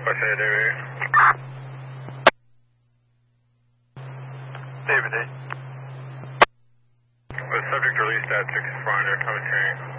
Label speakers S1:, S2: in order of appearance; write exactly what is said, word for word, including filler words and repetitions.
S1: What's that, David?
S2: David, eh?
S1: The subject released at six four hundred, commentary.